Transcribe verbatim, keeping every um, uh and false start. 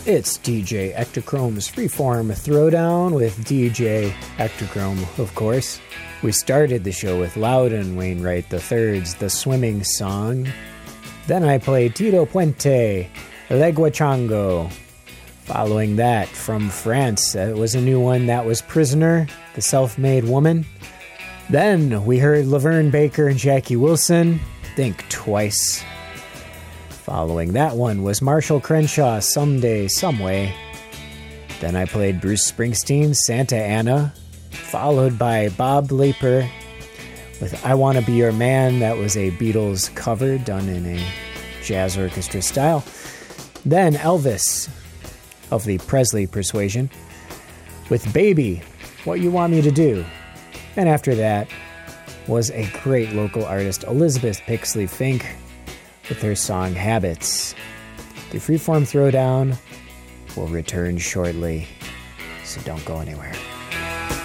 It's D J Ectochrome's Freeform Throwdown with D J Ectochrome, of course. We started the show with Loudon Wainwright the third's The Swimming Song. Then I played Tito Puente, Legua Chango. Following that, from France, it was a new one that was Prisoner, The Self-Made Woman. Then we heard Laverne Baker and Jackie Wilson, Think Twice. Following that one was Marshall Crenshaw, Someday, Someway. Then I played Bruce Springsteen, Santa Ana, followed by Bob Leper with I Wanna Be Your Man. That was a Beatles cover done in a jazz orchestra style. Then Elvis of the Presley Persuasion with Baby, What You Want Me to Do. And after that was a great local artist, Elizabeth Pixley Fink, with her song Habits. The Freeform Throwdown will return shortly, so don't go anywhere.